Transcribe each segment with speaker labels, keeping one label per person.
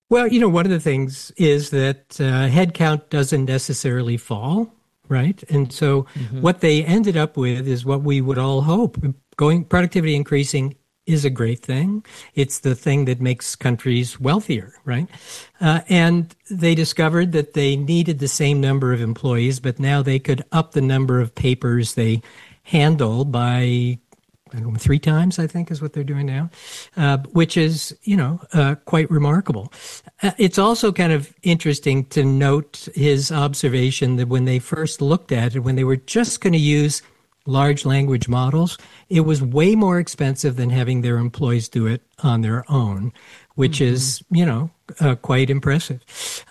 Speaker 1: Well, one of the things is that headcount doesn't necessarily fall, right? And so what they ended up with is what we would all hope. Productivity increasing is a great thing. It's the thing that makes countries wealthier, right? And they discovered that they needed the same number of employees, but now they could up the number of papers they handle by, I don't know, 3 times, I think is what they're doing now, which is, quite remarkable. It's also kind of interesting to note his observation that when they first looked at it, when they were just going to use large language models, it was way more expensive than having their employees do it on their own, which is, quite impressive.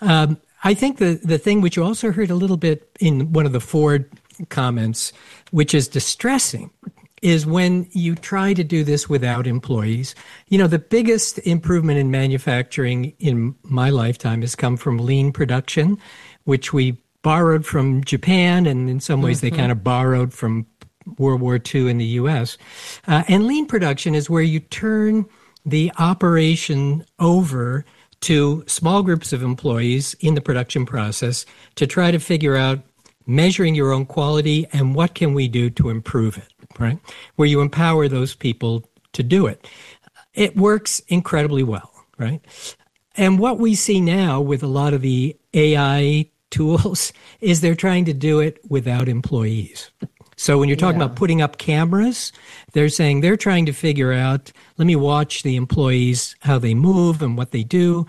Speaker 1: I think the thing which you also heard a little bit in one of the Ford comments, which is distressing, is when you try to do this without employees. The biggest improvement in manufacturing in my lifetime has come from lean production, which we borrowed from Japan, and in some ways they kind of borrowed from World War II in the U.S. And lean production is where you turn the operation over to small groups of employees in the production process to try to figure out measuring your own quality and what can we do to improve it, right? Where you empower those people to do it. It works incredibly well, right? And what we see now with a lot of the AI tools is they're trying to do it without employees. So when you're talking about putting up cameras, they're saying they're trying to figure out, let me watch the employees, how they move and what they do.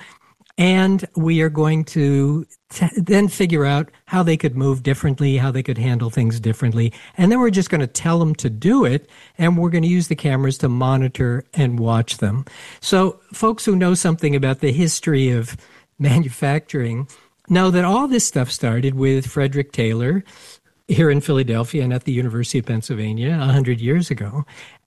Speaker 1: And we are going to then figure out how they could move differently, how they could handle things differently. And then we're just going to tell them to do it. And we're going to use the cameras to monitor and watch them. So folks who know something about the history of manufacturing know that all this stuff started with Frederick Taylor here in Philadelphia and at the University of Pennsylvania 100 years ago,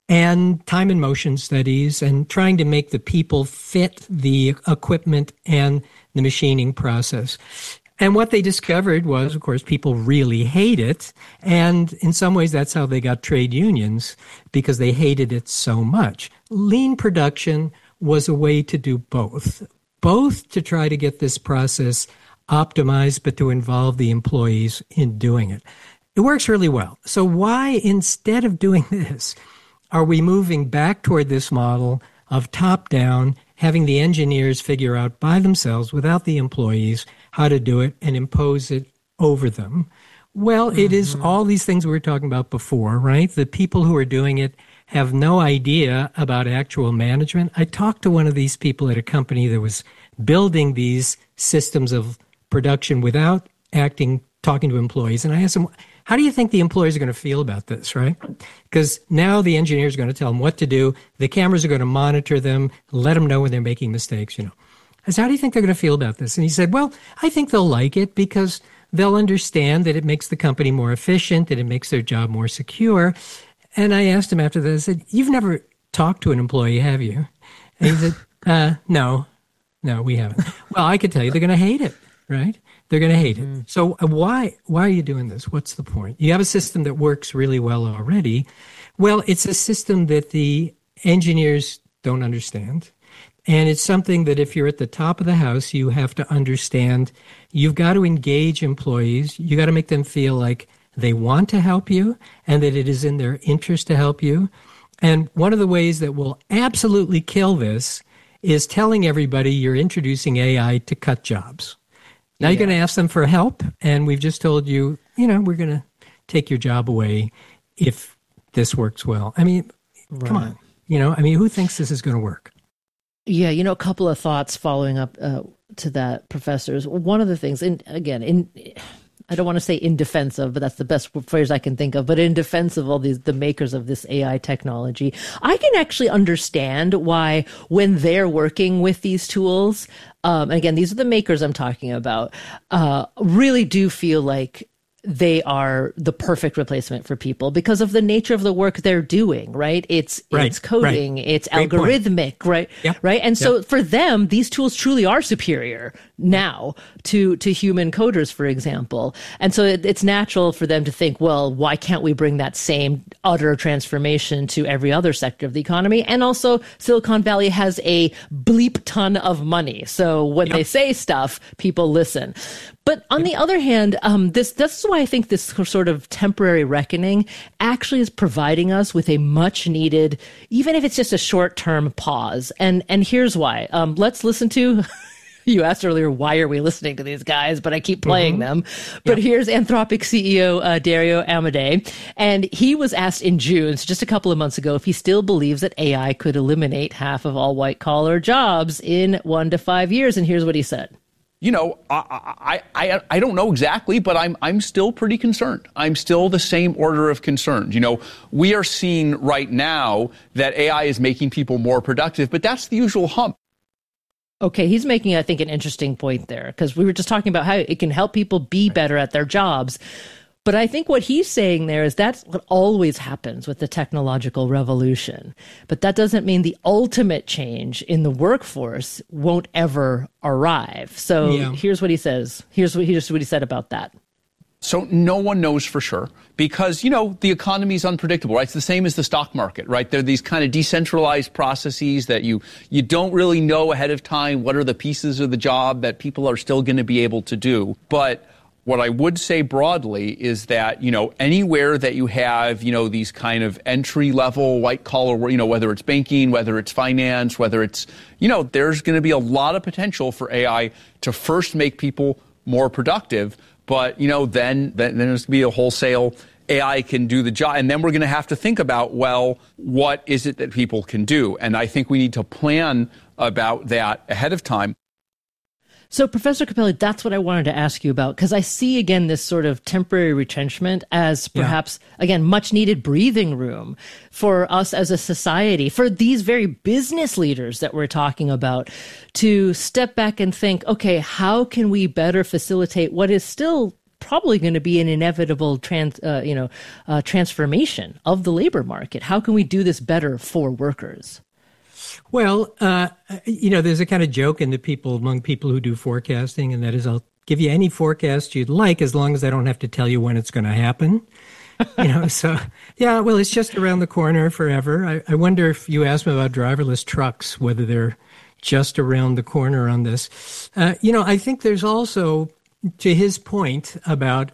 Speaker 1: and time and motion studies and trying to make the people fit the equipment and the machining process. And what they discovered was, of course, people really hate it. And in some ways, that's how they got trade unions, because they hated it so much. Lean production was a way to do both to try to get this process optimized, but to involve the employees in doing it. It works really well. So why, instead of doing this, are we moving back toward this model of top-down, having the engineers figure out by themselves, without the employees, how to do it and impose it over them? Well, it is all these things we were talking about before, right? The people who are doing it have no idea about actual management. I talked to one of these people at a company that was building these systems of production without talking to employees. And I asked them, how do you think the employees are going to feel about this, right? Because now the engineers are going to tell them what to do. The cameras are going to monitor them, let them know when they're making mistakes, I said, how do you think they're going to feel about this? And he said, well, I think they'll like it because they'll understand that it makes the company more efficient, that it makes their job more secure. And I asked him after that, I said, you've never talked to an employee, have you? And he said, no, we haven't. Well, I could tell you they're going to hate it, right? They're going to hate it. So why are you doing this? What's the point? You have a system that works really well already. Well, it's a system that the engineers don't understand. And it's something that if you're at the top of the house, you have to understand. You've got to engage employees. You got to make them feel like they want to help you and that it is in their interest to help you. And one of the ways that will absolutely kill this is telling everybody you're introducing AI to cut jobs. Now you're going to ask them for help, and we've just told you, we're going to take your job away if this works well. I mean, come on. Who thinks this is going to work?
Speaker 2: Yeah, a couple of thoughts following up to that, professors. One of the things, I don't want to say in defense of, but that's the best phrase I can think of, but in defense of all the makers of this AI technology, I can actually understand why when they're working with these tools, and again, these are the makers I'm talking about, really do feel like they are the perfect replacement for people because of the nature of the work they're doing, right? It's coding, it's
Speaker 1: Great
Speaker 2: algorithmic,
Speaker 1: point.
Speaker 2: right?
Speaker 1: Yep.
Speaker 2: Right. And so for them, these tools truly are superior now to human coders, for example. And so it's natural for them to think, well, why can't we bring that same utter transformation to every other sector of the economy? And also Silicon Valley has a bleep ton of money. So when they say stuff, people listen. But on the other hand, that's why I think this sort of temporary reckoning actually is providing us with a much needed, even if it's just a short term pause. And here's why. Let's listen to. You asked earlier, why are we listening to these guys? But I keep playing them. But here's Anthropic CEO Dario Amodei. And he was asked in June, so just a couple of months ago, if he still believes that AI could eliminate half of all white collar jobs in 1 to 5 years. And here's what he said.
Speaker 3: You know, I don't know exactly, but I'm still pretty concerned. I'm still the same order of concerns. You know, we are seeing right now that AI is making people more productive, but that's the usual hump.
Speaker 2: Okay, he's making, I think, an interesting point there, because we were just talking about how it can help people be better at their jobs. But I think what he's saying there is that's what always happens with the technological revolution. But that doesn't mean the ultimate change in the workforce won't ever arrive. So here's what he says. Here's what he said about that.
Speaker 3: So no one knows for sure because, you know, the economy is unpredictable, right? It's the same as the stock market, right? There are these kind of decentralized processes that you don't really know ahead of time what are the pieces of the job that people are still going to be able to do. But what I would say broadly is that, you know, anywhere that you have, you know, these kind of entry level white collar, you know, whether it's banking, whether it's finance, whether it's, you know, there's going to be a lot of potential for AI to first make people more productive. But, you know, then there's going to be a wholesale AI can do the job. And then we're going to have to think about, well, what is it that people can do? And I think we need to plan about that ahead of time.
Speaker 2: So, Professor Cappelli, that's what I wanted to ask you about, because I see, again, this sort of temporary retrenchment as perhaps, again, much needed breathing room for us as a society, for these very business leaders that we're talking about, to step back and think, okay, how can we better facilitate what is still probably going to be an inevitable transformation of the labor market? How can we do this better for workers?
Speaker 1: Well, you know, there's a kind of joke among people who do forecasting, and that is, I'll give you any forecast you'd like as long as I don't have to tell you when it's going to happen. You know, so yeah, well, it's just around the corner forever. I wonder if you asked me about driverless trucks, whether they're just around the corner on this. You know, I think there's also, to his point about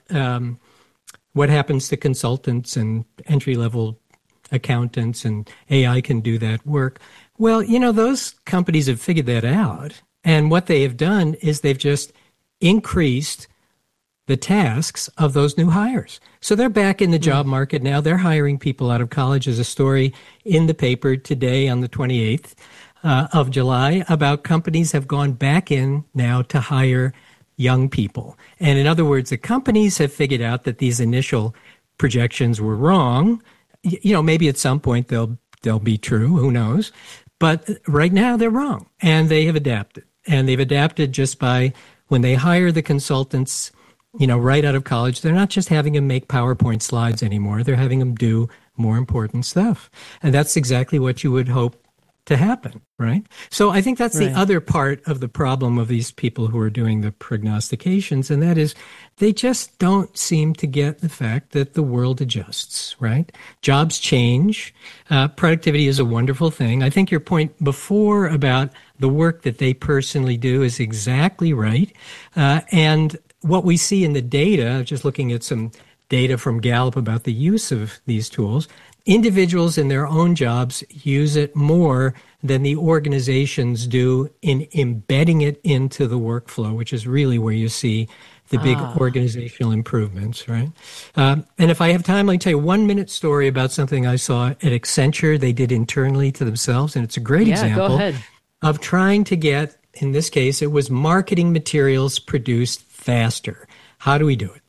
Speaker 1: what happens to consultants and entry-level accountants, and AI can do that work. Well, you know, those companies have figured that out. And what they have done is they've just increased the tasks of those new hires. So they're back in the job market now. They're hiring people out of college. There's a story in the paper today on the 28th of July about companies have gone back in now to hire young people. And in other words, the companies have figured out that these initial projections were wrong. You know, maybe at some point they'll be true. Who knows? But right now they're wrong, and they have adapted. And they've adapted just by when they hire the consultants, you know, right out of college, they're not just having them make PowerPoint slides anymore. They're having them do more important stuff. And that's exactly what you would hope to happen, right? So I think that's the other part of the problem of these people who are doing the prognostications, and that is they just don't seem to get the fact that the world adjusts, right? Jobs change. Productivity is a wonderful thing. I think your point before about the work that they personally do is exactly right. And what we see in the data, just looking at some data from Gallup about the use of these tools, individuals in their own jobs use it more than the organizations do in embedding it into the workflow, which is really where you see the big organizational improvements, right? And if I have time, let me tell you a 1-minute story about something I saw at Accenture they did internally to themselves, and it's a great example of trying to get, in this case, it was marketing materials produced faster. How do we do it?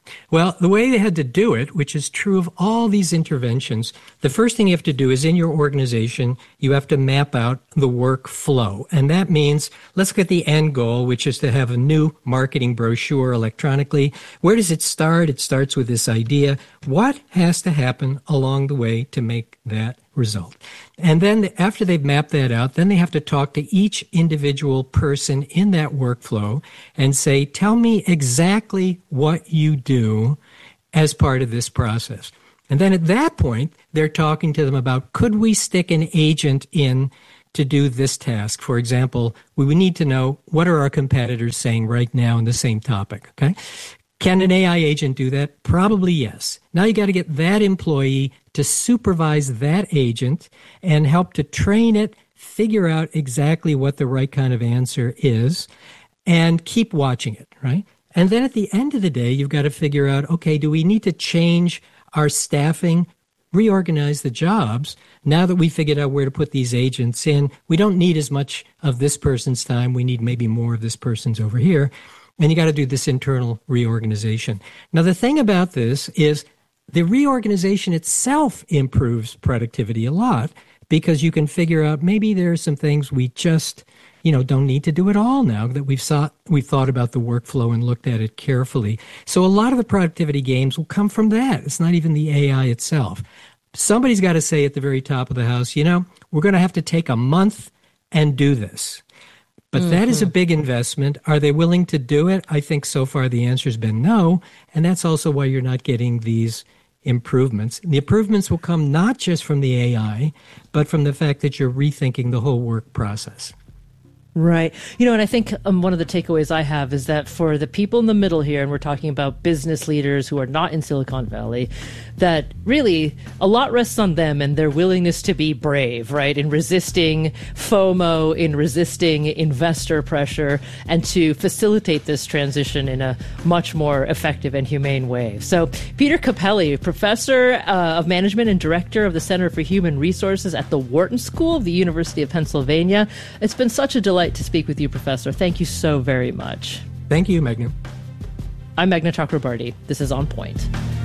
Speaker 1: Well, the way they had to do it, which is true of all these interventions, the first thing you have to do is in your organization, you have to map out the workflow. And that means, let's get the end goal, which is to have a new marketing brochure electronically. Where does it start? It starts with this idea. What has to happen along the way to make that result? And then after they've mapped that out, then they have to talk to each individual person in that workflow and say, tell me exactly what you do as part of this process. And then at that point, they're talking to them about, could we stick an agent in to do this task? For example, we would need to know, what are our competitors saying right now on the same topic, okay? Can an AI agent do that? Probably yes. Now you got to get that employee to supervise that agent and help to train it, figure out exactly what the right kind of answer is, and keep watching it, right? And then at the end of the day, you've got to figure out, okay, do we need to change our staffing, reorganize the jobs? Now that we figured out where to put these agents in, we don't need as much of this person's time. We need maybe more of this person's over here. And you got to do this internal reorganization. Now, the thing about this is the reorganization itself improves productivity a lot, because you can figure out maybe there are some things we just, don't need to do at all now that we've thought about the workflow and looked at it carefully. So a lot of the productivity gains will come from that. It's not even the AI itself. Somebody's got to say at the very top of the house, we're going to have to take a month and do this. But that is a big investment. Are they willing to do it? I think so far the answer has been no. And that's also why you're not getting these improvements. The improvements will come not just from the AI, but from the fact that you're rethinking the whole work process.
Speaker 2: Right. And I think one of the takeaways I have is that for the people in the middle here, and we're talking about business leaders who are not in Silicon Valley, that really a lot rests on them and their willingness to be brave, right, in resisting FOMO, in resisting investor pressure, and to facilitate this transition in a much more effective and humane way. So Peter Cappelli, professor of management and director of the Center for Human Resources at the Wharton School of the University of Pennsylvania. It's been such a delight to speak with you, Professor. Thank you so very much.
Speaker 1: Thank you, Meghna.
Speaker 2: I'm Meghna Chakrabarty. This is On Point.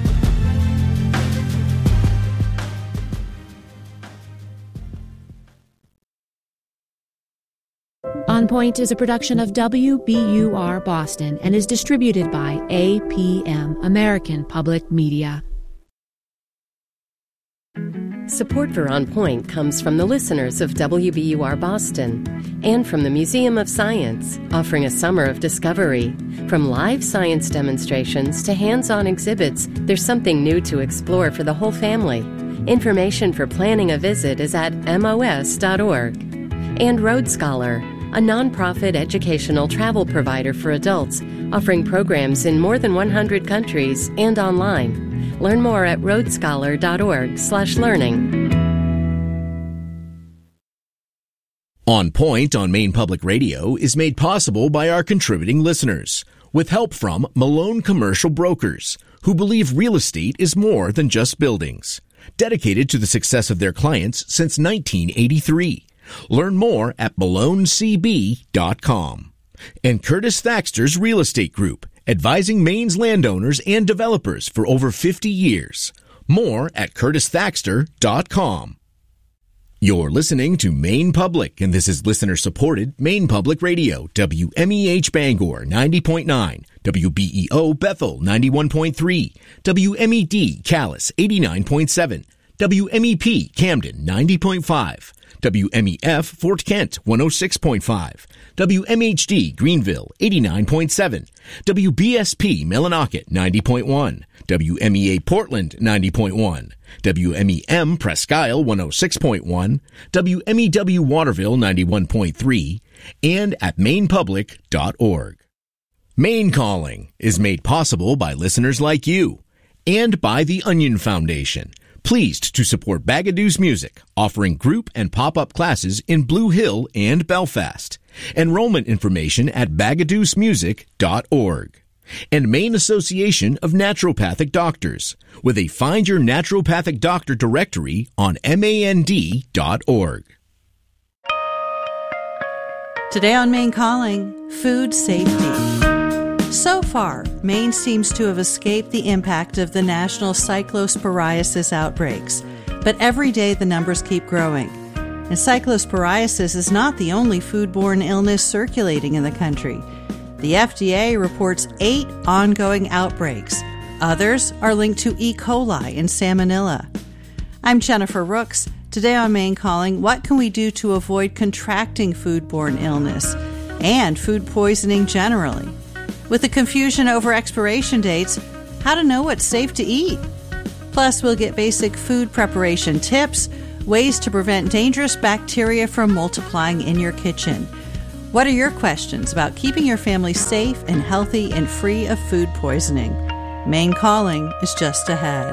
Speaker 4: On Point is a production of WBUR Boston and is distributed by APM, American Public Media.
Speaker 5: Support for On Point comes from the listeners of WBUR Boston and from the Museum of Science, offering a summer of discovery. From live science demonstrations to hands-on exhibits, there's something new to explore for the whole family. Information for planning a visit is at mos.org. And Road Scholar, a nonprofit educational travel provider for adults, offering programs in more than 100 countries and online. Learn more at roadscholar.org/learning.
Speaker 6: On Point on Maine Public Radio is made possible by our contributing listeners, with help from Malone Commercial Brokers, who believe real estate is more than just buildings. Dedicated to the success of their clients since 1983. Learn more at MaloneCB.com. And Curtis Thaxter's Real Estate Group, advising Maine's landowners and developers for over 50 years. More at CurtisThaxter.com. You're listening to Maine Public, and this is listener-supported Maine Public Radio, WMEH Bangor 90.9, WBEO Bethel 91.3, WMED Calais 89.7, WMEP Camden 90.5, WMEF Fort Kent 106.5, WMHD Greenville 89.7, WBSP Millinocket 90.1, WMEA Portland 90.1, WMEM Presque Isle 106.1, WMEW Waterville 91.3, and at mainepublic.org. Maine Calling is made possible by listeners like you and by the Onion Foundation. Pleased to support Bagaduce Music, offering group and pop-up classes in Blue Hill and Belfast. Enrollment information at bagaducemusic.org. And Maine Association of Naturopathic Doctors, with a Find Your Naturopathic Doctor directory on MAND.org.
Speaker 7: Today on Maine Calling, food safety. So far, Maine seems to have escaped the impact of the national cyclosporiasis outbreaks, but every day the numbers keep growing. And cyclosporiasis is not the only foodborne illness circulating in the country. The FDA reports 8 ongoing outbreaks. Others are linked to E. coli and salmonella. I'm Jennifer Rooks. Today on Maine Calling, what can we do to avoid contracting foodborne illness and food poisoning generally? With the confusion over expiration dates, how to know what's safe to eat? Plus, we'll get basic food preparation tips, ways to prevent dangerous bacteria from multiplying in your kitchen. What are your questions about keeping your family safe and healthy and free of food poisoning? Maine Calling is just ahead.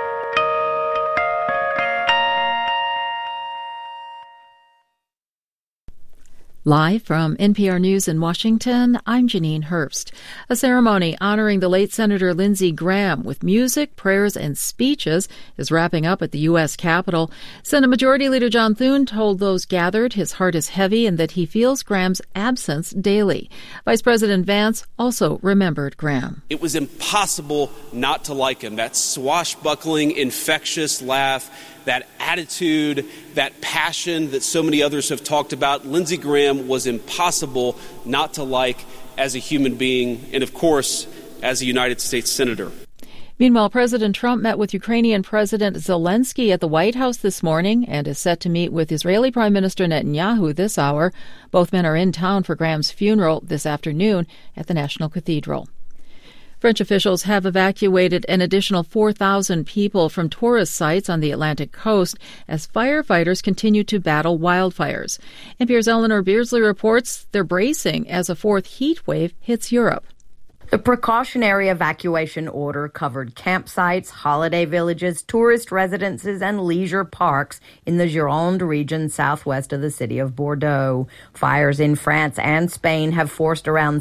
Speaker 2: Live from NPR News in Washington, I'm Janine Herbst. A ceremony honoring the late Senator Lindsey Graham with music, prayers, and speeches is wrapping up at the U.S. Capitol. Senate Majority Leader John Thune told those gathered his heart is heavy and that he feels Graham's absence daily. Vice President Vance also remembered Graham.
Speaker 8: It was impossible not to like him. That swashbuckling, infectious laugh, that attitude, that passion that so many others have talked about. Lindsey Graham was impossible not to like as a human being and, of course, as a United States Senator.
Speaker 2: Meanwhile, President Trump met with Ukrainian President Zelensky at the White House this morning and is set to meet with Israeli Prime Minister Netanyahu this hour. Both men are in town for Graham's funeral this afternoon at the National Cathedral. French officials have evacuated an additional 4,000 people from tourist sites on the Atlantic coast as firefighters continue to battle wildfires. NPR's Eleanor Beardsley reports they're bracing as a fourth heat wave hits Europe.
Speaker 9: The precautionary evacuation order covered campsites, holiday villages, tourist residences, and leisure parks in the Gironde region southwest of the city of Bordeaux. Fires in France and Spain have forced around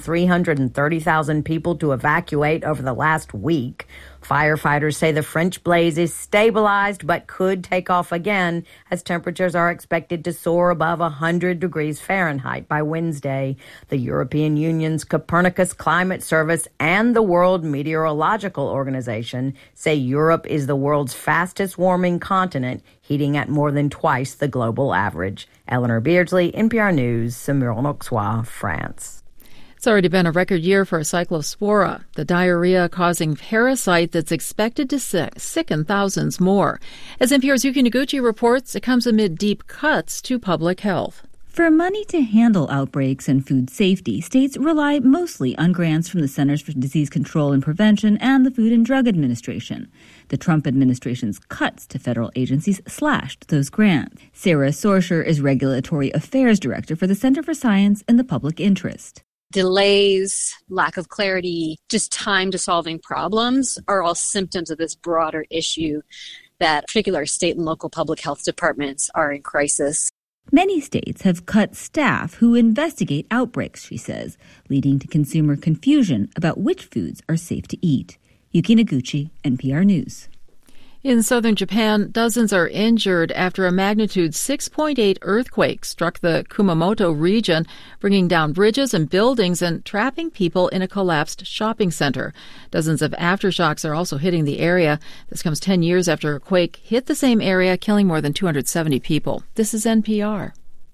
Speaker 9: 330,000 people to evacuate over the last week. Firefighters say the French blaze is stabilized but could take off again as temperatures are expected to soar above 100 degrees Fahrenheit by Wednesday. The European Union's Copernicus Climate Service and the World Meteorological Organization say Europe is the world's fastest warming continent, heating at more than twice the global average. Eleanor Beardsley, NPR News, Saumur-en-Auxois, France.
Speaker 2: It's already been a record year for Cyclospora, the diarrhea-causing parasite that's expected to sicken thousands more. As NPR's Yuki Noguchi reports, it comes amid deep cuts to public health.
Speaker 10: For money to handle outbreaks and food safety, states rely mostly on grants from the Centers for Disease Control and Prevention and the Food and Drug Administration. The Trump administration's cuts to federal agencies slashed those grants. Sarah Sorsher is Regulatory Affairs Director for the Center for Science and the Public Interest.
Speaker 11: Delays, lack of clarity, just time to solving problems are all symptoms of this broader issue that particular state and local public health departments are in crisis.
Speaker 10: Many states have cut staff who investigate outbreaks, she says, leading to consumer confusion about which foods are safe to eat. Yuki Noguchi, NPR News.
Speaker 2: In southern Japan, dozens are injured after a magnitude 6.8 earthquake struck the Kumamoto region, bringing down bridges and buildings and trapping people in a collapsed shopping center. Dozens of aftershocks are also hitting the area. This comes 10 years after a quake hit the same area, killing more than 270 people. This is NPR.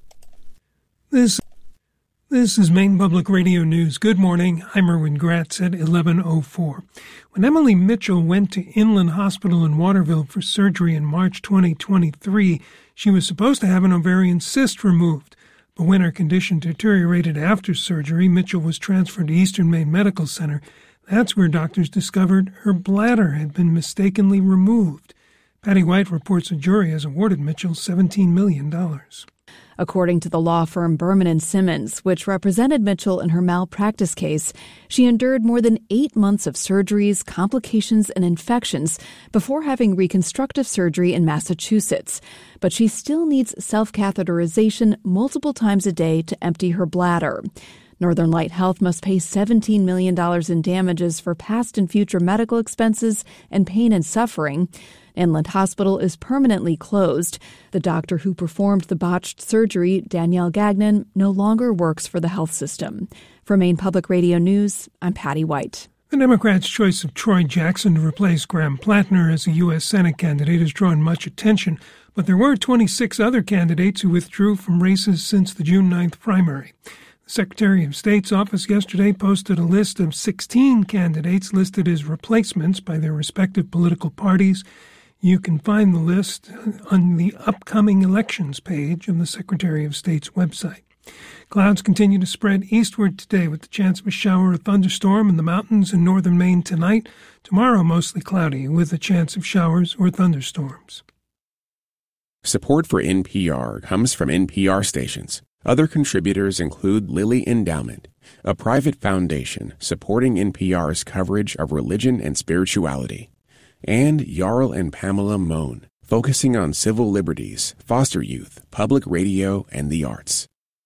Speaker 12: This is Maine Public Radio News. Good morning. I'm Erwin Gratz at 11:04. When Emily Mitchell went to Inland Hospital in Waterville for surgery in March 2023, she was supposed to have an ovarian cyst removed. But when her condition deteriorated after surgery, Mitchell was transferred to Eastern Maine Medical Center. That's where doctors discovered her bladder had been mistakenly removed. Patty White reports a jury has awarded Mitchell $17 million.
Speaker 13: According to the law firm Berman & Simmons, which represented Mitchell in her malpractice case, she endured more than 8 months of surgeries, complications, and infections before having reconstructive surgery in Massachusetts. But she still needs self-catheterization multiple times a day to empty her bladder. Northern Light Health must pay $17 million in damages for past and future medical expenses and pain and suffering. Inland Hospital is permanently closed. The doctor who performed the botched surgery, Danielle Gagnon, no longer works for the health system. For Maine Public Radio News, I'm Patty White.
Speaker 12: The Democrats' choice of Troy Jackson to replace Graham Plattner as a U.S. Senate candidate has drawn much attention, but there were 26 other candidates who withdrew from races since the June 9th primary. The Secretary of State's office yesterday posted a list of 16 candidates listed as replacements by their respective political parties. You can find the list on the upcoming elections page of the Secretary of State's website. Clouds continue to spread eastward today with the chance of a shower or thunderstorm in the mountains in northern Maine tonight. Tomorrow, mostly cloudy with a chance of showers or thunderstorms.
Speaker 14: Support for NPR comes from NPR stations. Other contributors include Lilly Endowment, a private foundation supporting NPR's coverage of religion and spirituality, and Jarl and Pamela Mohn, focusing on civil liberties, foster youth, public radio, and the arts.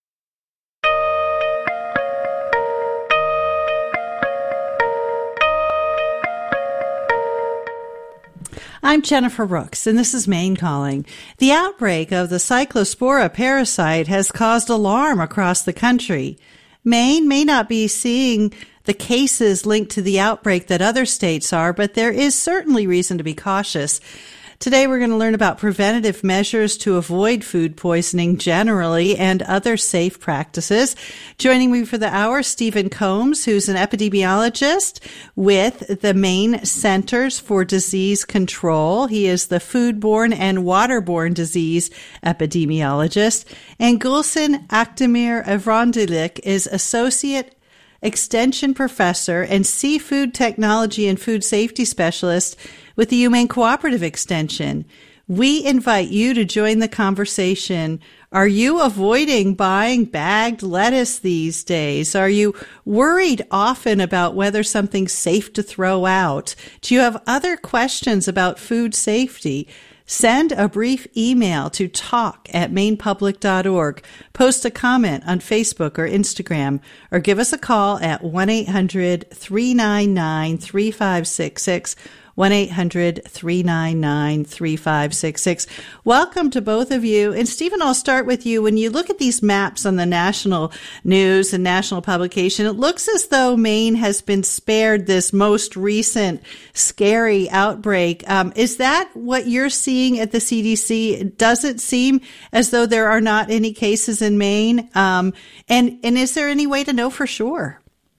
Speaker 7: I'm Jennifer Rooks, and this is Maine Calling. The outbreak of the Cyclospora parasite has caused alarm across the country. Maine may not be seeing the cases linked to the outbreak that other states are, but there is certainly reason to be cautious. Today, we're going to learn about preventative measures to avoid food poisoning generally and other safe practices. Joining me for the hour, Stephen Combs, who's an epidemiologist with the Maine Centers for Disease Control. He is the foodborne and waterborne disease epidemiologist. And Gülsen Akdemir Evrendilik is associate extension professor and seafood technology and food safety specialist with the UMaine Cooperative Extension. We invite you to join the conversation. Are you avoiding buying bagged lettuce these days? Are you worried often about whether something's safe to throw out? Do you have other questions about food safety? Send a brief email to talk@mainepublic.org. Post a comment on Facebook or Instagram, or give us a call at 1-800-399-3566. 1-800-399-3566. Welcome to both of you. And Stephen, I'll start with you. When you look at these maps on the national news and national publication, it looks as though Maine has been spared this most recent scary outbreak. Is that what you're seeing at the CDC? Does it seem as though there are not any cases in Maine? And is there any way to know for sure?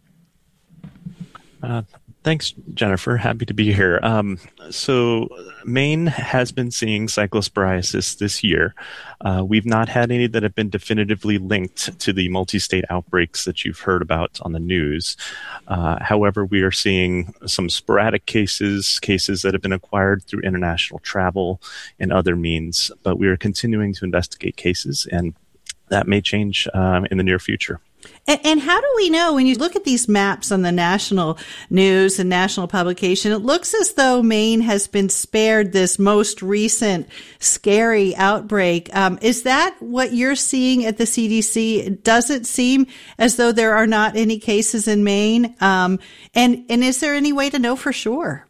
Speaker 15: Thanks, Jennifer. Happy to be here. So Maine has been seeing cyclosporiasis this year. We've not had any that have been definitively linked to the multi-state outbreaks that you've heard about on the news. However, we are seeing some sporadic cases that have been acquired through international travel and other means, but we are continuing to investigate cases, and that may change in the near future.
Speaker 7: And how do we know, when you look at these maps on the national news and national publication, it looks as though Maine has been spared this most recent scary outbreak. Is that what you're seeing at the CDC? Does it seem as though there are not any cases in Maine? And is there any way to know for sure?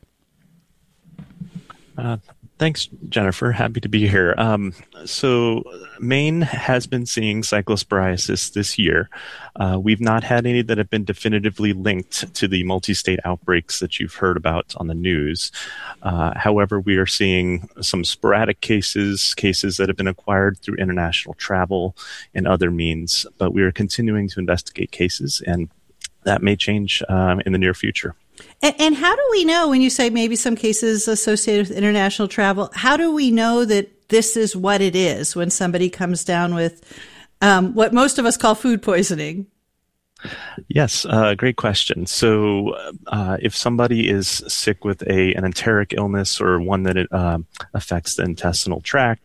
Speaker 15: Thanks, Jennifer. Happy to be here. So Maine has been seeing cyclosporiasis this year. We've not had any that have been definitively linked to the multi-state outbreaks that you've heard about on the news. However, we are seeing some sporadic cases that have been acquired through international travel and other means, but we are continuing to investigate cases, and that may change in the near future.
Speaker 7: And how do we know, when you say maybe some cases associated with international travel, how do we know that this is what it is when somebody comes down with what most of us call food poisoning?
Speaker 15: Yes, great question. So if somebody is sick with an enteric illness or one that affects the intestinal tract,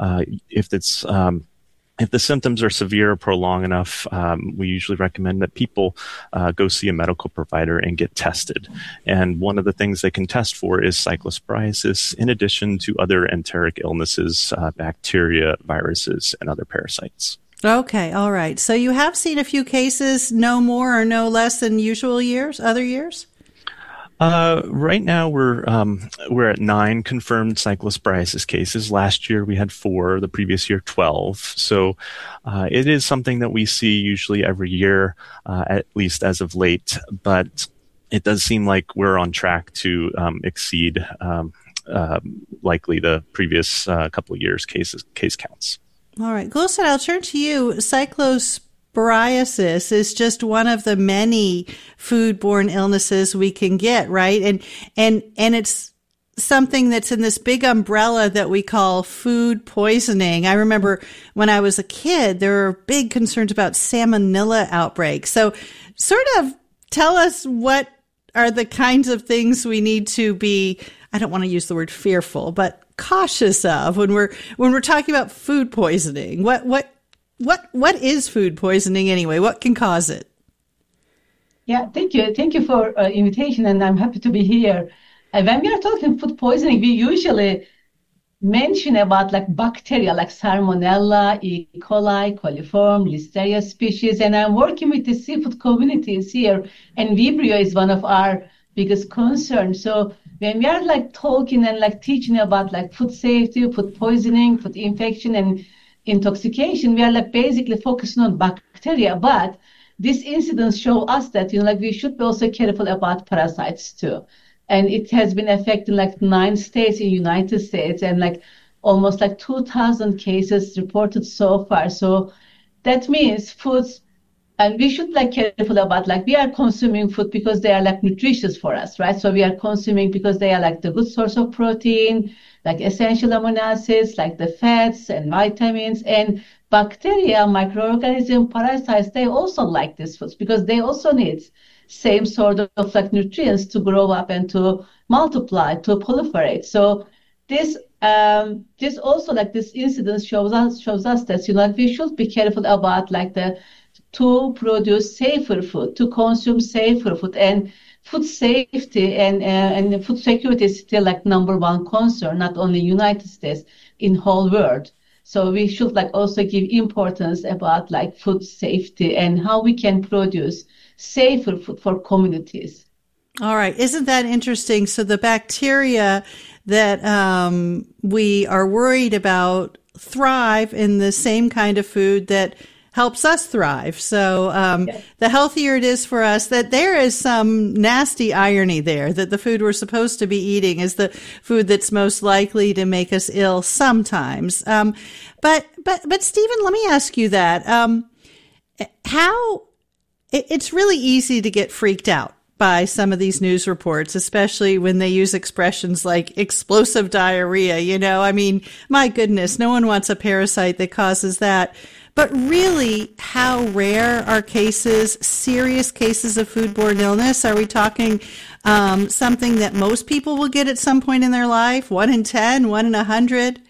Speaker 15: if the symptoms are severe or prolonged enough, we usually recommend that people go see a medical provider and get tested. And one of the things they can test for is cyclosporiasis, in addition to other enteric illnesses, bacteria, viruses, and other parasites.
Speaker 7: Okay, all right. So you have seen a few cases, no more or no less than other years?
Speaker 15: Right now we're at 9 confirmed cyclosporiasis cases. Last year we had 4, the previous year 12. So it is something that we see usually every year, at least as of late. But it does seem like we're on track to exceed likely the previous couple of years case counts.
Speaker 7: All right, Gulsen, I'll turn to you. Cyclosporiasis is just one of the many foodborne illnesses we can get, right? And it's something that's in this big umbrella that we call food poisoning. I remember when I was a kid, there were big concerns about salmonella outbreaks. So sort of tell us what are the kinds of things we need to be, I don't want to use the word fearful, but cautious of when we're talking about food poisoning. What is food poisoning anyway? What can cause it?
Speaker 16: Yeah, thank you. Thank you for invitation, and I'm happy to be here. When we are talking food poisoning, we usually mention about like bacteria like Salmonella, E. coli, coliform, Listeria species, and I'm working with the seafood communities here, and Vibrio is one of our biggest concerns. So when we are like talking and like teaching about like food safety, food poisoning, food infection, and intoxication, we are like basically focusing on bacteria, but these incidents show us that, like we should be also careful about parasites too. And it has been affecting like 9 states in United States and like almost like 2,000 cases reported so far. So that means foods, and we should like careful about like we are consuming food because they are like nutritious for us, right? So we are consuming because they are like the good source of protein, like essential amino acids, like the fats and vitamins, and bacteria, microorganisms, parasites, they also like these foods because they also need same sort of like nutrients to grow up and to multiply, to proliferate. So this also like this incident shows us that, like we should be careful about like to produce safer food, to consume safer food, and food safety and food security is still like number one concern, not only United States, in whole world. So we should like also give importance about like food safety and how we can produce safer food for communities.
Speaker 7: All right. Isn't that interesting? So the bacteria that we are worried about thrive in the same kind of food that helps us thrive. So the healthier it is for us, that there is some nasty irony there, that the food we're supposed to be eating is the food that's most likely to make us ill sometimes. But Stephen, let me ask you that. It's really easy to get freaked out by some of these news reports, especially when they use expressions like explosive diarrhea. I mean, my goodness, no one wants a parasite that causes that. But really, how rare are serious cases of foodborne illness? Are we talking something that most people will get at some point in their life? 1 in 10, 1 in 100?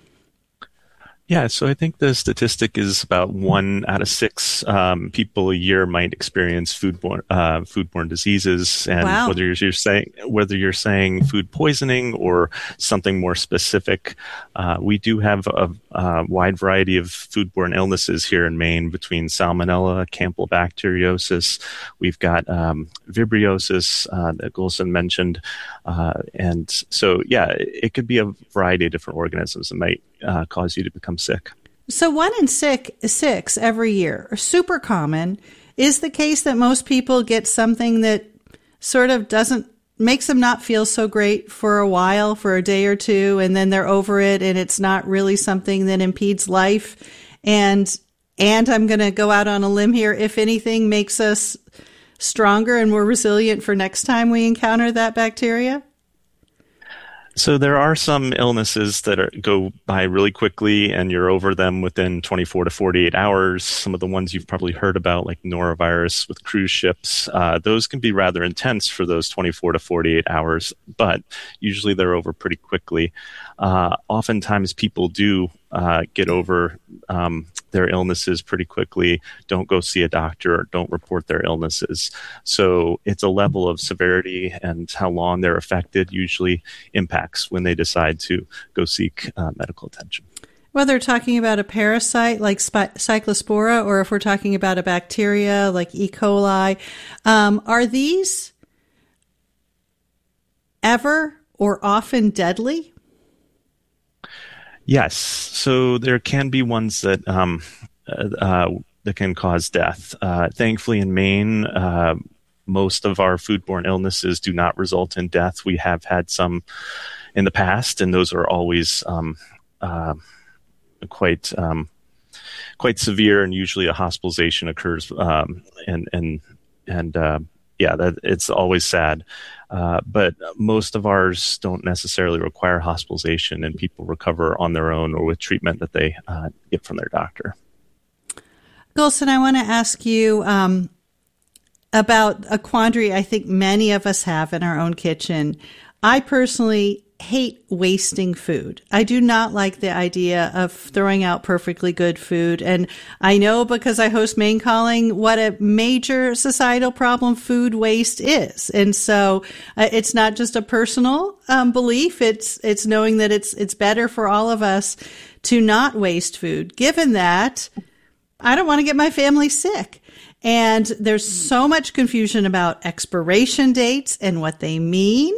Speaker 15: Yeah, so I think the statistic is about 1 out of 6 people a year might experience foodborne diseases, and wow. whether you're saying food poisoning or something more specific, we do have a wide variety of foodborne illnesses here in Maine between Salmonella, Campylobacteriosis. We've got Vibriosis that Gulsen mentioned, and so yeah, it could be a variety of different organisms that might cause you to become sick.
Speaker 7: So 1 in 6 every year, super common. Is the case that most people get something that sort of makes them not feel so great for a while, for a day or two, and then they're over it, and it's not really something that impedes life. And I'm going to go out on a limb here, if anything, makes us stronger and more resilient for next time we encounter that bacteria?
Speaker 15: So there are some illnesses that go by really quickly and you're over them within 24 to 48 hours. Some of the ones you've probably heard about, like norovirus with cruise ships, those can be rather intense for those 24 to 48 hours, but usually they're over pretty quickly. Oftentimes people do get over their illnesses pretty quickly, don't go see a doctor, or don't report their illnesses. So it's a level of severity and how long they're affected usually impacts when they decide to go seek medical attention.
Speaker 7: Whether we're talking about a parasite like Cyclospora or if we're talking about a bacteria like E. coli, are these ever or often deadly?
Speaker 15: Yes. So there can be ones that that can cause death. Thankfully, in Maine, most of our foodborne illnesses do not result in death. We have had some in the past, and those are always quite severe, and usually a hospitalization occurs. That it's always sad. But most of ours don't necessarily require hospitalization, and people recover on their own or with treatment that they get from their doctor.
Speaker 7: Gulsen, I want to ask you about a quandary I think many of us have in our own kitchen. I personally hate wasting food. I do not like the idea of throwing out perfectly good food. And I know, because I host Maine Calling, what a major societal problem food waste is. And so it's not just a personal belief. It's knowing that it's better for all of us to not waste food, given that I don't want to get my family sick. And there's so much confusion about expiration dates and what they mean.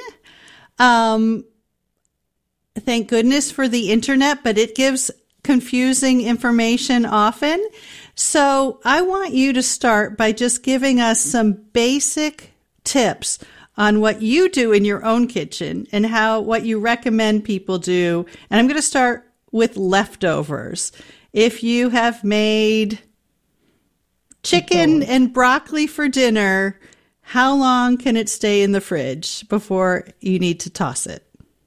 Speaker 7: Thank goodness for the internet, but it gives confusing information often. So I want you to start by just giving us some basic tips on what you do in your own kitchen and what you recommend people do. And I'm going to start with leftovers. If you have made chicken and broccoli for dinner, how long can it stay in the fridge before you need to toss it?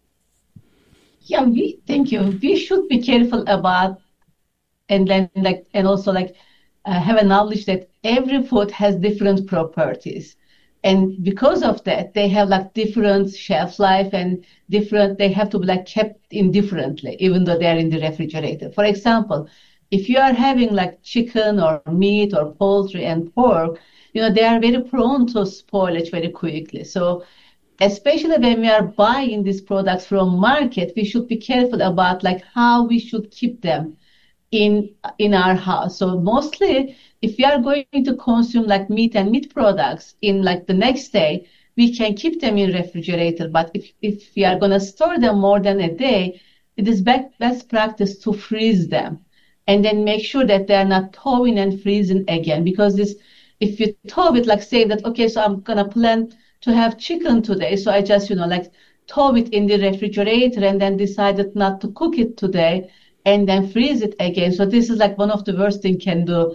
Speaker 16: Yeah, thank you. We should be careful about, and also have a knowledge that every food has different properties, and because of that, they have different shelf life and they have to be kept indifferently, even though they are in the refrigerator. For example, if you are having chicken or meat or poultry and pork, they are very prone to spoilage very quickly. So especially when we are buying these products from market, we should be careful about how we should keep them in our house. So mostly, if we are going to consume meat and meat products in the next day, we can keep them in refrigerator. But if we are going to store them more than a day, it is best practice to freeze them, and then make sure that they are not thawing and freezing again. Because if you thaw it, say that, okay, so I'm gonna plan to have chicken today, so I just, thaw it in the refrigerator and then decided not to cook it today and then freeze it again. So this is one of the worst things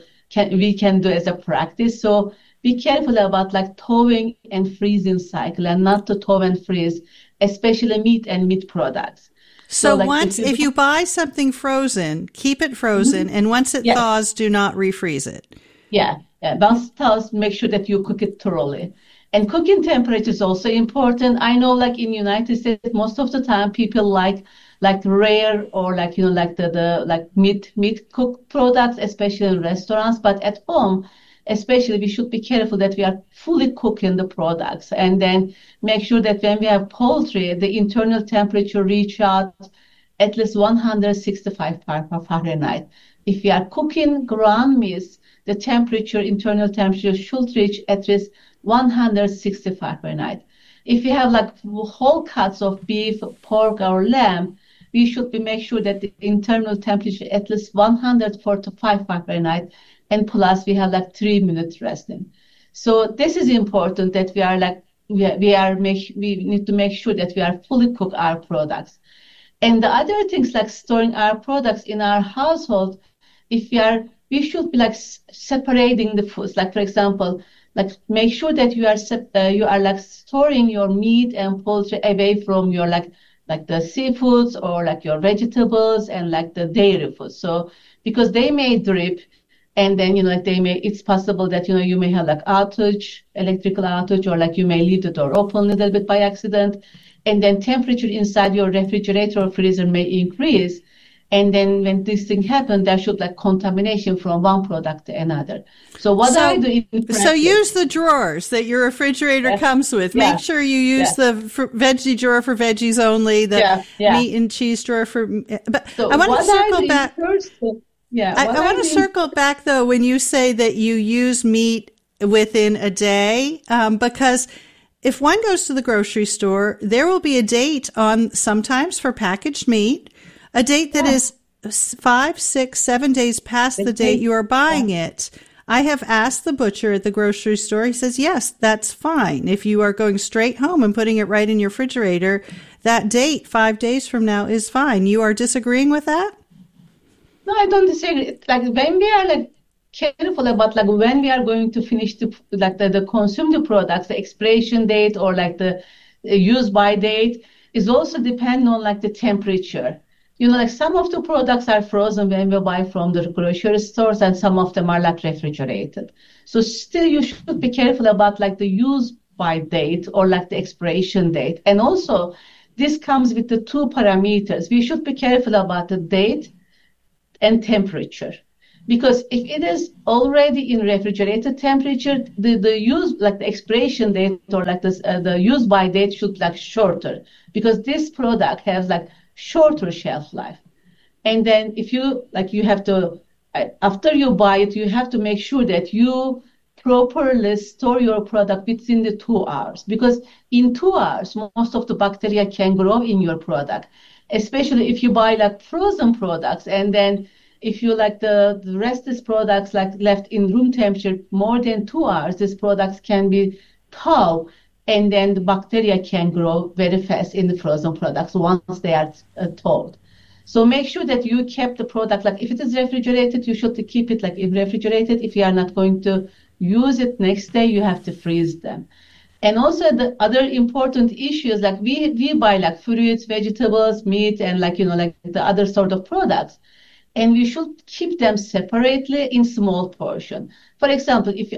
Speaker 16: we can do as a practice. So be careful about thawing and freezing cycle, and not to thaw and freeze, especially meat and meat products.
Speaker 7: So if you buy something frozen, keep it frozen, and once it thaws, do not refreeze it.
Speaker 16: Yeah. Once it thaws, make sure that you cook it thoroughly. And cooking temperature is also important. I know, in United States, most of the time people like rare or the meat cooked products, especially in restaurants. But at home, especially, we should be careful that we are fully cooking the products, and then make sure that when we have poultry, the internal temperature reach out at least 165 Fahrenheit. If we are cooking ground meats, the internal temperature should reach at least 165 Fahrenheit. If you have whole cuts of beef, pork, or lamb, we should make sure that the internal temperature at least 145 Fahrenheit, and plus we have 3 minutes resting. So this is important that we need to make sure that we are fully cook our products. And the other things storing our products in our household, we should be separating the foods. For example, make sure that you are storing your meat and poultry away from your the seafoods or your vegetables and the dairy foods. So because they may drip, and then it's possible that you may have electrical outage, or you may leave the door open a little bit by accident, and then temperature inside your refrigerator or freezer may increase. And then when this thing happens, there should contamination from one product to another. So I do in practice,
Speaker 7: so use the drawers that your refrigerator comes with. Make sure you use the veggie drawer for veggies only, the meat and cheese drawer for. But so I want to circle back. I want to circle back though when you say that you use meat within a day, because if one goes to the grocery store, there will be a date on sometimes for packaged meat, a date that is 5, 6, 7 days past the date you are buying it. I have asked the butcher at the grocery store. He says, yes, that's fine. If you are going straight home and putting it right in your refrigerator, that date 5 days from now is fine. You are disagreeing with that?
Speaker 16: No, I don't disagree. Like when we are like careful about like when we are going to finish the consume the products, the expiration date or like the use by date is also depend on like the temperature. You know, like some of the products are frozen when we buy from the grocery stores, and some of them are like refrigerated. So still you should be careful about like the use by date or like the expiration date. And also this comes with the 2 parameters. We should be careful about the date and temperature. Because if it is already in refrigerated temperature, the use, like the expiration date or like the use by date should like shorter, because this product has like shorter shelf life. And then if you have to, after you buy it, you have to make sure that you properly store your product within the 2 hours, because in 2 hours, most of the bacteria can grow in your product, especially if you buy like frozen products, and then if you like the rest of these products like left in room temperature more than 2 hours, these products can be thaw, and then the bacteria can grow very fast in the frozen products once they are thawed. So make sure that you kept the product, like if it is refrigerated, you should keep it like refrigerated. If you are not going to use it next day, you have to freeze them. And also the other important issues, like we buy like fruits, vegetables, meat, and like, you know, like the other sort of products. And we should keep them separately in small portion. For example, if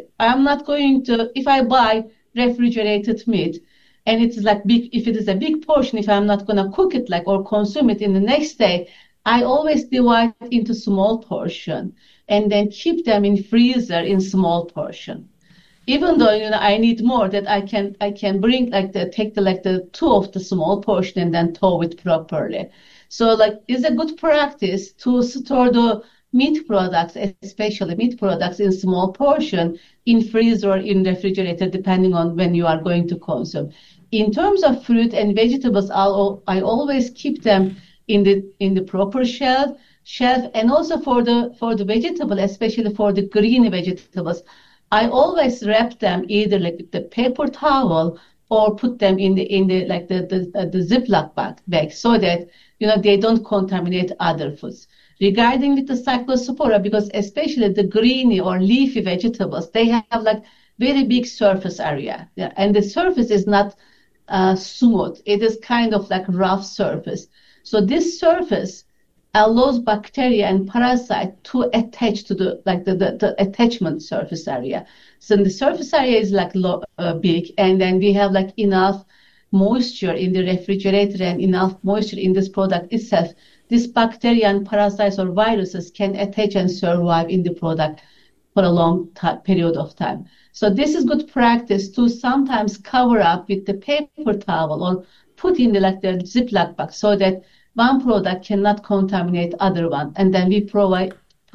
Speaker 16: I buy refrigerated meat and it's like big, if it is a big portion, if I'm not going to cook it like or consume it in the next day, I always divide it into small portion and then keep them in freezer in small portion. Even though, you know, I need more, that I can bring like take the 2 of the small portion and then thaw it properly. So like it's a good practice to store the meat products, especially meat products, in small portion in freezer or in refrigerator, depending on when you are going to consume. In terms of fruit and vegetables, I always keep them in the proper shelf, and also for the vegetable, especially for the green vegetables, I always wrap them either like with the paper towel or put them in the like the Ziploc bag so that, you know, they don't contaminate other foods. Regarding with the Cyclospora, because especially the greeny or leafy vegetables, they have like very big surface area, and the surface is not smooth. It is kind of like rough surface. So this surface allows bacteria and parasite to attach to the attachment surface area. So the surface area is like big, and then we have like enough moisture in the refrigerator and enough moisture in this product itself. This bacteria and parasites or viruses can attach and survive in the product for a long period of time. So this is good practice to sometimes cover up with the paper towel or put in the Ziploc bag so that one product cannot contaminate other one, and then we provide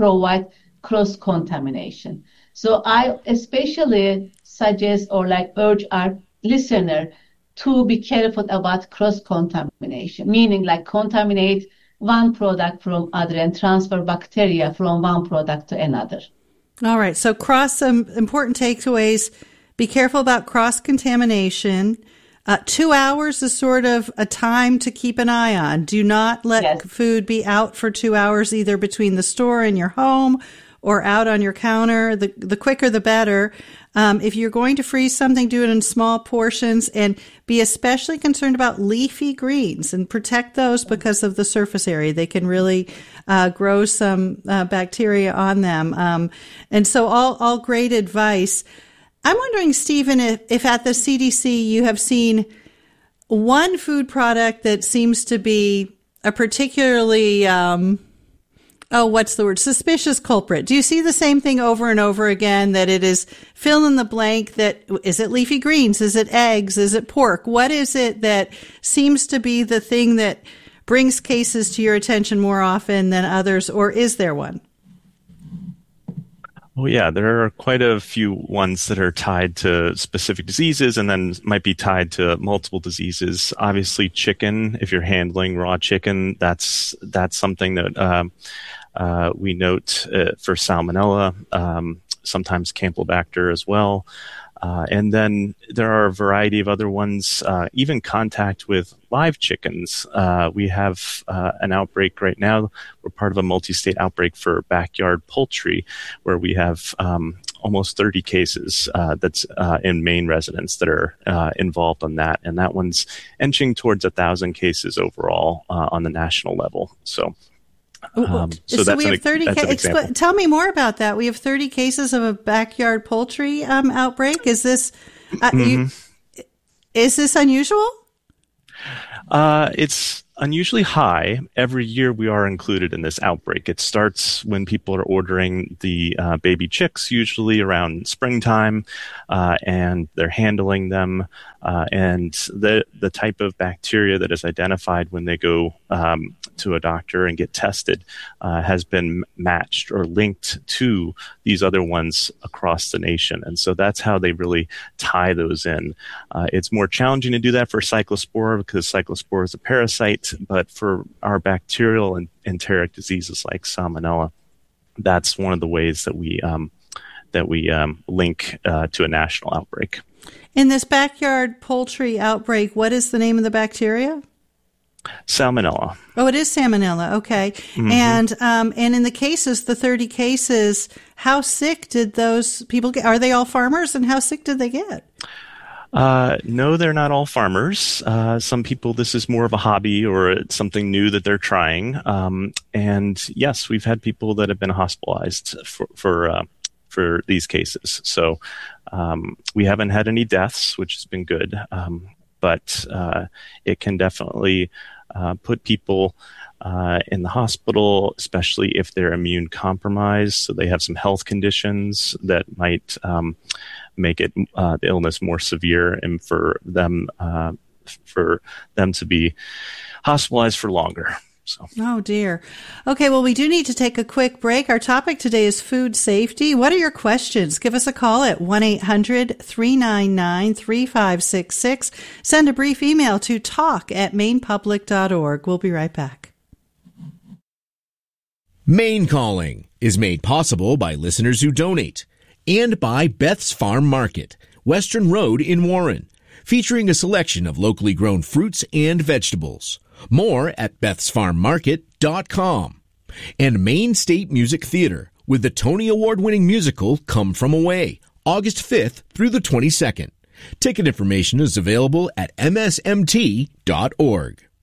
Speaker 16: cross-contamination. So I especially suggest or like urge our listener to be careful about cross-contamination, meaning like contaminate one product from other and transfer bacteria from one product to another.
Speaker 7: All right. So some important takeaways. Be careful about cross-contamination. 2 hours is sort of a time to keep an eye on. Do not let food be out for 2 hours, either between the store and your home or out on your counter. The quicker, the better. If you're going to freeze something, do it in small portions, and be especially concerned about leafy greens and protect those because of the surface area. They can really grow some bacteria on them. And so all great advice. I'm wondering, Stephen, if at the CDC you have seen one food product that seems to be a particularly, suspicious culprit. Do you see the same thing over and over again, that it is fill in the blank? That is it leafy greens? Is it eggs? Is it pork? What is it that seems to be the thing that brings cases to your attention more often than others, or is there one?
Speaker 15: Well, yeah, there are quite a few ones that are tied to specific diseases and then might be tied to multiple diseases. Obviously, chicken, if you're handling raw chicken, that's something that we note for Salmonella, sometimes Campylobacter as well. And then there are a variety of other ones, even contact with live chickens. We have an outbreak right now. We're part of a multi-state outbreak for backyard poultry, where we have almost 30 cases that's in Maine residents that are involved on that. And that one's inching towards 1,000 cases overall on the national level. So
Speaker 7: so we have 30 cases. Tell me more about that. We have 30 cases of a backyard poultry outbreak. Is this is this unusual?
Speaker 15: It's unusually high. Every year we are included in this outbreak. It starts when people are ordering the baby chicks, usually around springtime, and they're handling them. And the type of bacteria that is identified when they go to a doctor and get tested has been matched or linked to these other ones across the nation. And so that's how they really tie those in. It's more challenging to do that for Cyclospora because Cyclospora is a parasite, but for our bacterial and enteric diseases like Salmonella, that's one of the ways that we link to a national outbreak.
Speaker 7: In this backyard poultry outbreak, what is the name of the bacteria?
Speaker 15: Salmonella.
Speaker 7: Oh, it is Salmonella. Okay. Mm-hmm. And in the cases, the 30 cases, how sick did those people get? Are they all farmers, and how sick did they get?
Speaker 15: No, they're not all farmers. Some people, this is more of a hobby or it's something new that they're trying. And yes, we've had people that have been hospitalized for these cases. So we haven't had any deaths, which has been good. But it can definitely put people in the hospital, especially if they're immune compromised. So they have some health conditions that might make it the illness more severe, and for them to be hospitalized for longer. So.
Speaker 7: Oh, dear. Okay, well, we do need to take a quick break. Our topic today is food safety. What are your questions? Give us a call at 1-800-399-3566. Send a brief email to talk@mainepublic.org. We'll be right back.
Speaker 6: Maine Calling is made possible by listeners who donate and by Beth's Farm Market, Western Road in Warren, featuring a selection of locally grown fruits and vegetables. More at bethsfarmmarket.com. And Maine State Music Theater with the Tony Award-winning musical Come From Away, August 5th through the 22nd. Ticket information is available at msmt.org.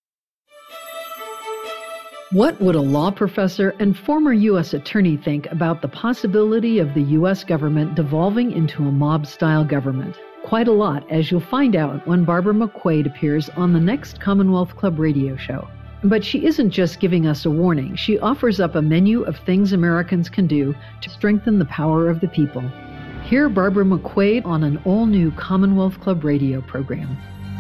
Speaker 17: What would a law professor and former U.S. attorney think about the possibility of the U.S. government devolving into a mob-style government? Quite a lot, as you'll find out when Barbara McQuaid appears on the next Commonwealth Club radio show. But she isn't just giving us a warning. She offers up a menu of things Americans can do to strengthen the power of the people. Hear Barbara McQuaid on an all-new Commonwealth Club radio program.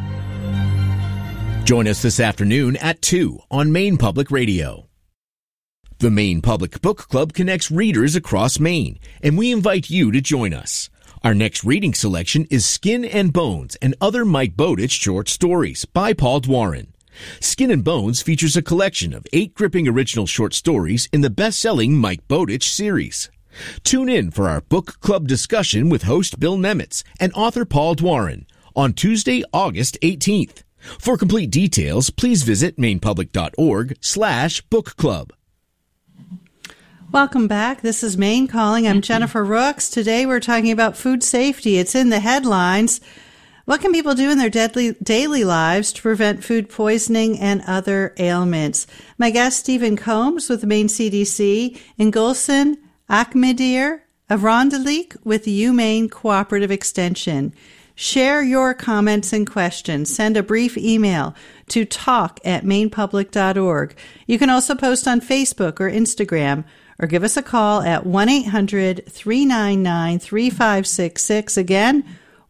Speaker 6: Join us this afternoon at 2 on Maine Public Radio. The Maine Public Book Club connects readers across Maine, and we invite you to join us. Our next reading selection is Skin and Bones and Other Mike Bowditch Short Stories by Paul Dwarin. Skin and Bones features a collection of 8 gripping original short stories in the best-selling Mike Bowditch series. Tune in for our book club discussion with host Bill Nemitz and author Paul Dwarin on Tuesday, August 18th. For complete details, please visit mainepublic.org/book club.
Speaker 7: Welcome back. This is Maine Calling. I'm Jennifer Rooks. Today we're talking about food safety. It's in the headlines. What can people do in their daily lives to prevent food poisoning and other ailments? My guest, Stephen Combs with the Maine CDC, and Gulsen Ahmedyer of Rondelik with the UMaine Cooperative Extension. Share your comments and questions. Send a brief email to talk@mainepublic.org. You can also post on Facebook or Instagram, or give us a call at 1-800-399-3566. Again,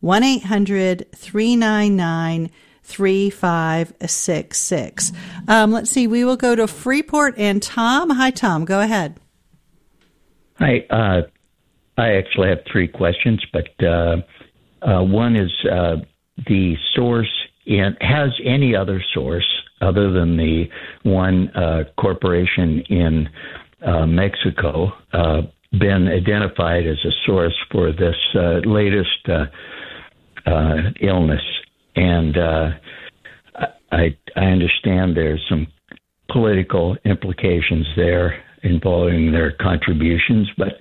Speaker 7: 1-800-399-3566. Let's see. We will go to Freeport and Tom. Hi, Tom. Go ahead.
Speaker 18: Hi. I actually have three questions, but one is the source has any other source other than the one corporation in Mexico been identified as a source for this latest illness? And I understand there's some political implications there involving their contributions, but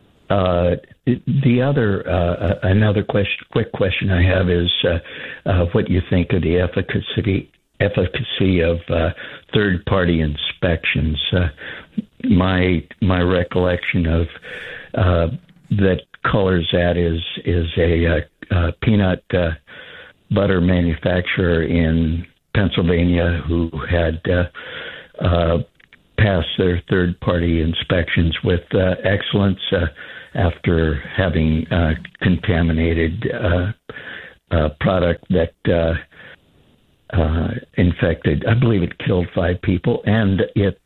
Speaker 18: the other another quick question I have is what you think of the efficacy of third-party inspections. My recollection of that colors that is a peanut butter manufacturer in Pennsylvania who had passed their third-party inspections with excellence after having contaminated product that infected. I believe it killed 5 people, and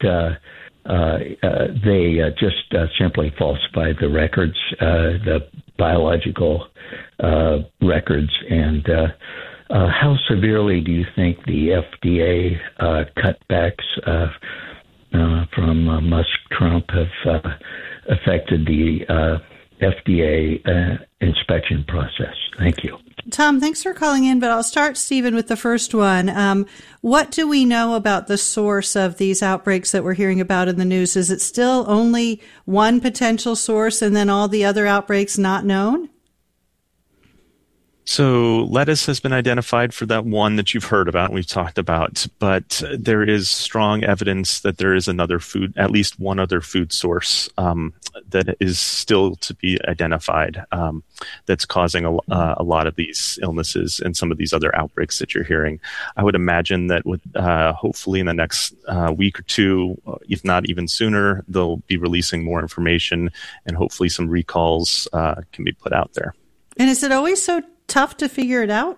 Speaker 18: they just simply falsified the records, the biological records. And how severely do you think the FDA cutbacks from Musk-Trump have affected the FDA inspection process? Thank you.
Speaker 7: Tom, thanks for calling in, but I'll start, Stephen, with the first one. What do we know about the source of these outbreaks that we're hearing about in the news? Is it still only one potential source and then all the other outbreaks not known?
Speaker 15: So lettuce has been identified for that one that you've heard about, we've talked about, but there is strong evidence that there is another food, at least one other food source that is still to be identified that's causing a lot of these illnesses and some of these other outbreaks that you're hearing. I would imagine that with hopefully in the next week or two, if not even sooner, they'll be releasing more information and hopefully some recalls can be put out there.
Speaker 7: And is it always so tough to figure it out?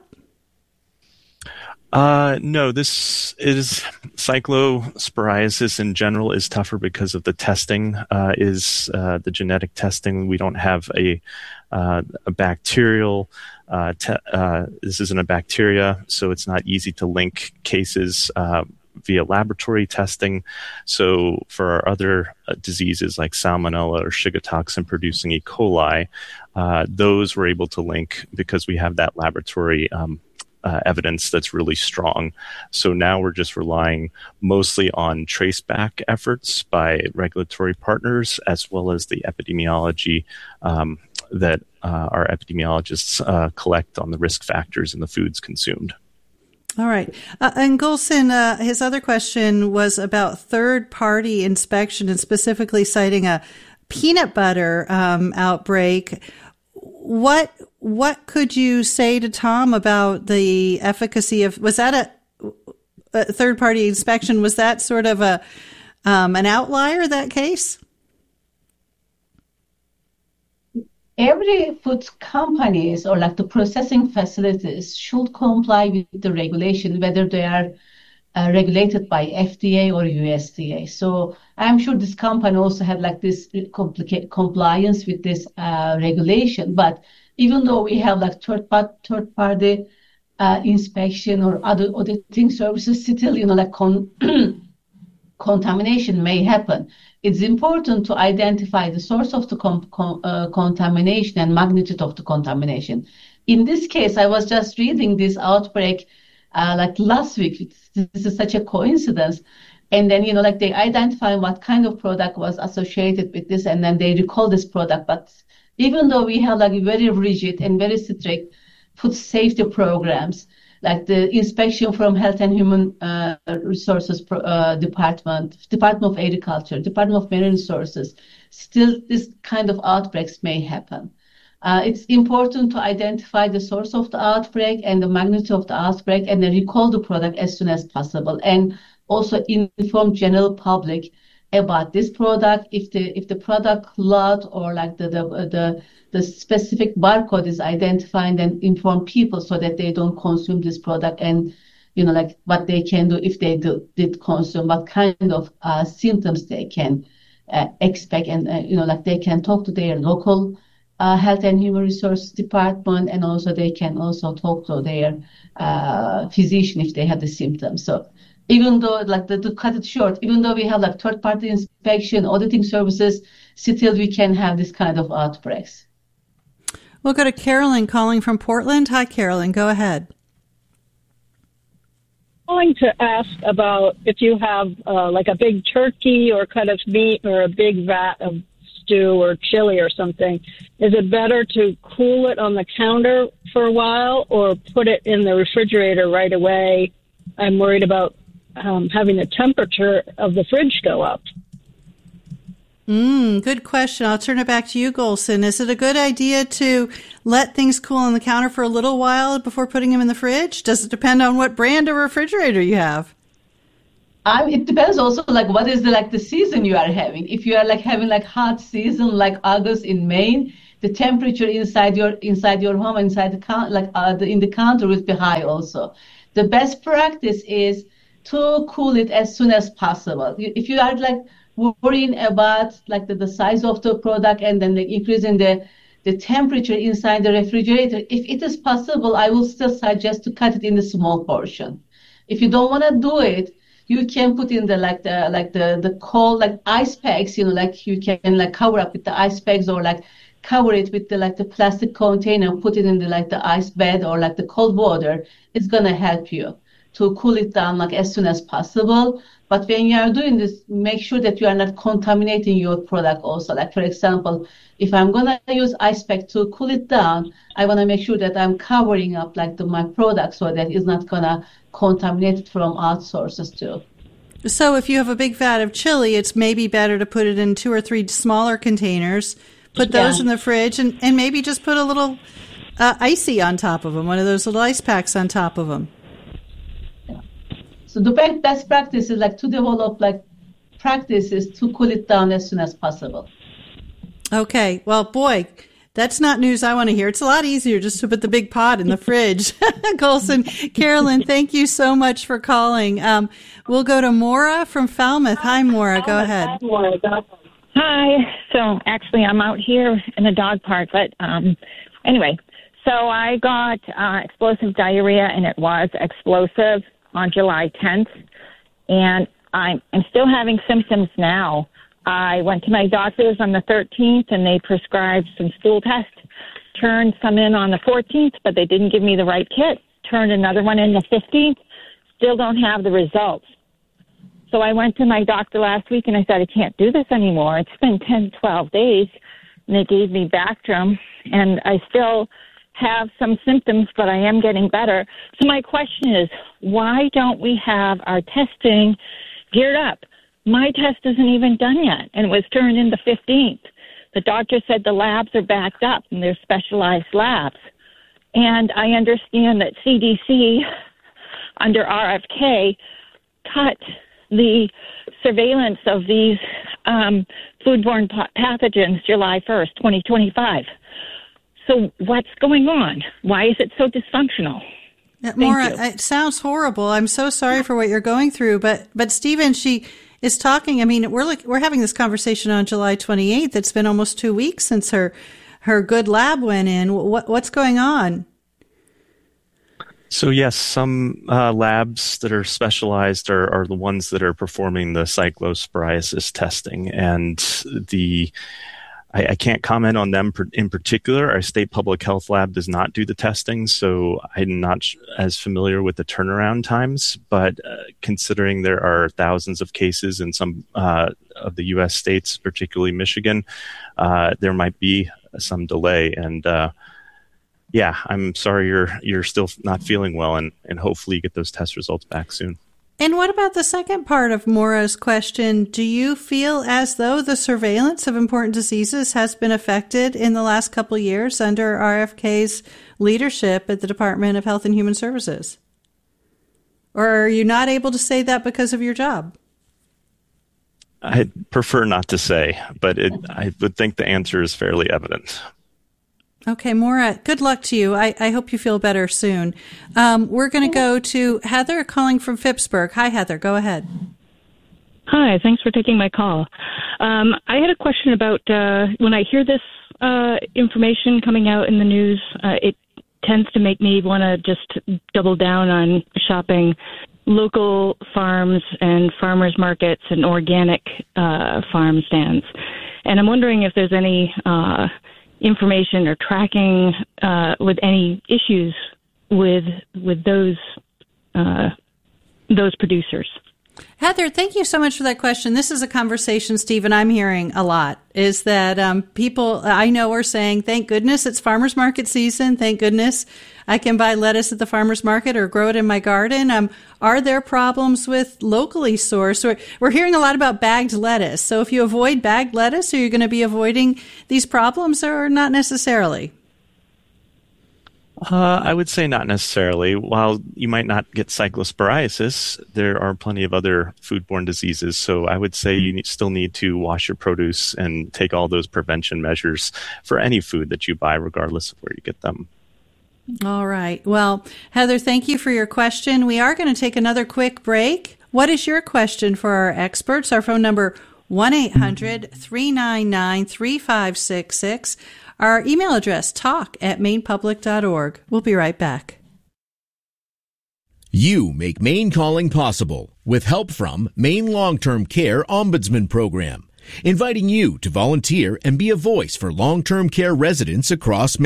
Speaker 15: No, this is cyclosporiasis in general is tougher because of the testing, the genetic testing. We don't have a bacterial, this isn't a bacteria, so it's not easy to link cases via laboratory testing. So for our other diseases like Salmonella or Shiga toxin producing E. coli, those we're able to link because we have that laboratory evidence that's really strong. So now we're just relying mostly on traceback efforts by regulatory partners as well as the epidemiology that our epidemiologists collect on the risk factors in the foods consumed.
Speaker 7: All right. And Gulsen, his other question was about third-party inspection and specifically citing a peanut butter outbreak. What could you say to Tom about the efficacy of, was that a third-party inspection? Was that sort of an outlier, that case?
Speaker 16: Every food companies or like the processing facilities should comply with the regulation, whether they are regulated by FDA or USDA. So I'm sure this company also had like this compliance with this regulation. But even though we have like third party inspection or other auditing services, still, like contamination may happen. It's important to identify the source of the contamination and magnitude of the contamination. In this case, I was just reading this outbreak like last week. This is such a coincidence. And then, like they identify what kind of product was associated with this, and then they recall this product. But even though we have like very rigid and very strict food safety programs, like the inspection from Health and Human Resources Department of Agriculture, Department of Marine Resources, still this kind of outbreaks may happen. It's important to identify the source of the outbreak and the magnitude of the outbreak and then recall the product as soon as possible. And also inform general public about this product. If the product lot or like the specific barcode is identified, then inform people so that they don't consume this product, and like what they can do if they did consume, what kind of symptoms they can expect, and like they can talk to their local Health and Human Resources Department, and also they can also talk to their physician if they have the symptoms. So even though, like, to cut it short, even though we have like third-party inspection, auditing services, still we can have this kind of outbreaks.
Speaker 7: We'll go to Carolyn calling from Portland. Hi, Carolyn. Go ahead.
Speaker 19: I'm going to ask about if you have like a big turkey or cut of meat or a big vat of stew or chili or something. Is it better to cool it on the counter for a while or put it in the refrigerator right away? I'm worried about having the temperature of the fridge go up.
Speaker 7: Good question. I'll turn it back to you, Golson. Is it a good idea to let things cool on the counter for a little while before putting them in the fridge? Does it depend on what brand of refrigerator you have?
Speaker 16: It depends also, like, what is the season you are having. If you are like having like hot season like August in Maine, the temperature inside your home, inside the in the counter will be high also. The best practice is to cool it as soon as possible. If you are like worrying about like the size of the product and then the increasing the temperature inside the refrigerator, if it is possible, I will still suggest to cut it in a small portion. If you don't want to do it, you can put in the cold like ice packs, like you can like cover up with the ice packs or like cover it with the plastic container, put it in the ice bed or like the cold water. It's gonna help you to cool it down like as soon as possible. But when you are doing this, make sure that you are not contaminating your product also. Like, for example, if I'm going to use ice pack to cool it down, I want to make sure that I'm covering up like my product so that it's not going to contaminate it from out sources too.
Speaker 7: So if you have a big vat of chili, it's maybe better to put it in 2 or 3 smaller containers, put those in the fridge, and maybe just put a little icy on top of them, one of those little ice packs on top of them. So the best practice is like to develop like practices to cool it down as soon as possible. Okay. Well, boy, that's not news I want to hear. It's a lot easier just to put the big pot in the fridge. Golson, Carolyn, thank you so much for calling. We'll go to Maura from Falmouth. Hi, Maura. Go ahead.
Speaker 20: Hi. So actually, I'm out here in a dog park, but anyway, so I got explosive diarrhea, and it was explosive on July 10th, and I'm still having symptoms now. I went to my doctor's on the 13th, and they prescribed some stool tests, turned some in on the 14th, but they didn't give me the right kit, turned another one in the 15th, still don't have the results. So I went to my doctor last week, and I said, I can't do this anymore. It's been 10, 12 days, and they gave me Bactrim, and I still have some symptoms, but I am getting better. So my question is, why don't we have our testing geared up? My test isn't even done yet, and it was turned in the 15th. The doctor said the labs are backed up, and they're specialized labs. And I understand that CDC, under RFK, cut the surveillance of these foodborne pathogens July 1st, 2025. So what's going on? Why is it so dysfunctional?
Speaker 7: Maura, it sounds horrible. I'm so sorry for what you're going through. But Stephen, she is talking. I mean, we're having this conversation on July 28th. It's been almost 2 weeks since her good lab went in. What's going on?
Speaker 15: So yes, some labs that are specialized are the ones that are performing the cyclosporiasis testing, and I can't comment on them in particular. Our state public health lab does not do the testing, so I'm not as familiar with the turnaround times. But considering there are thousands of cases in some of the U.S. states, particularly Michigan, there might be some delay. And yeah, I'm sorry you're still not feeling well, and hopefully you get those test results back soon.
Speaker 7: And what about the second part of Maura's question? Do you feel as though the surveillance of important diseases has been affected in the last couple of years under RFK's leadership at the Department of Health and Human Services? Or are you not able to say that because of your job?
Speaker 15: I'd prefer not to say, but I would think the answer is fairly evident.
Speaker 7: Okay, Maura, good luck to you. I hope you feel better soon. We're going to go to Heather calling from Phippsburg. Hi, Heather. Go ahead.
Speaker 21: Hi. Thanks for taking my call. I had a question about when I hear this information coming out in the news. It tends to make me want to just double down on shopping local farms and farmers markets and organic farm stands. And I'm wondering if there's any information or tracking with any issues with those producers.
Speaker 7: Heather, thank you so much for that question. This is a conversation, Steve, and I'm hearing a lot, is that people I know are saying, thank goodness it's farmer's market season. Thank goodness I can buy lettuce at the farmer's market or grow it in my garden. Are there problems with locally sourced? We're hearing a lot about bagged lettuce. So if you avoid bagged lettuce, are you going to be avoiding these problems or not necessarily?
Speaker 15: I would say not necessarily. While you might not get cyclosporiasis, there are plenty of other foodborne diseases. So I would say you still need to wash your produce and take all those prevention measures for any food that you buy, regardless of where you get them.
Speaker 7: All right. Well, Heather, thank you for your question. We are going to take another quick break. What is your question for our experts? Our phone number, 1-800-399-3566. Our email address, talk@mainepublic.org. We'll be right back.
Speaker 6: You make Maine Calling possible with help from Maine Long-Term Care Ombudsman Program, inviting you to volunteer and be a voice for long-term care residents across Maine.